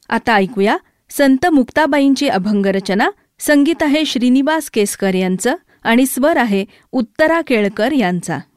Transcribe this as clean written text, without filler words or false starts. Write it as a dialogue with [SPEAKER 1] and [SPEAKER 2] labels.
[SPEAKER 1] आता ऐकूया संत मुक्ताबाईंची अभंगरचना. संगीत आहे श्रीनिवास केसकर यांचं आणि स्वर आहे उत्तरा केळकर यांचा.